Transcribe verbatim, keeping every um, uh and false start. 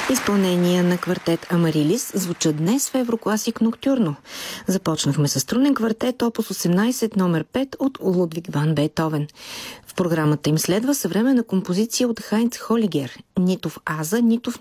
Изпълнение на квартет Амарилис звучат днес в Еврокласик Ноктюрно. Започнахме с струнен квартет опус осемнайсет номер пет от Лудвиг ван Бетовен. В програмата им следва съвременна композиция от Хайнц Холигер, нито в Аза, нито в